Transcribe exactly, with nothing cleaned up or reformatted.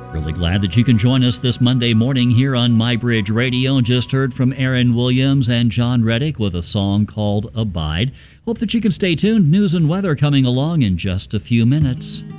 Really glad that you can join us this Monday morning here on MyBridge Radio. Just heard from Aaron Williams and John Reddick with a song called Abide. Hope that you can stay tuned. News and weather coming along in just a few minutes.